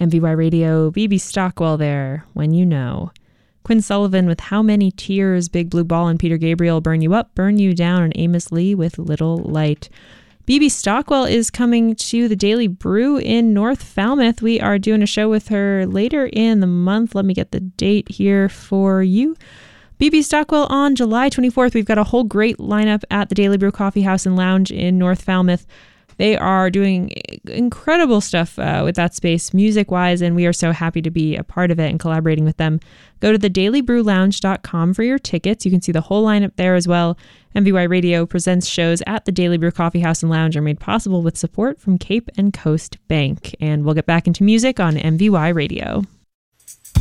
MVY Radio, BB Stockwell there, When You Know. Quinn Sullivan with How Many Tears, Big Blue Ball and Peter Gabriel, Burn You Up, Burn You Down, and Amos Lee with Little Light. BB Stockwell is coming to the Daily Brew in North Falmouth. We are doing a show with her later in the month. Let me get the date here for you. BB Stockwell on July 24th. We've got a whole great lineup at the Daily Brew Coffee House and Lounge in North Falmouth. They are doing incredible stuff with that space music-wise, and we are so happy to be a part of it and collaborating with them. Go to thedailybrewlounge.com for your tickets. You can see the whole lineup there as well. MVY Radio presents shows at the Daily Brew Coffee House and Lounge are made possible with support from Cape and Coast Bank. And we'll get back into music on MVY Radio.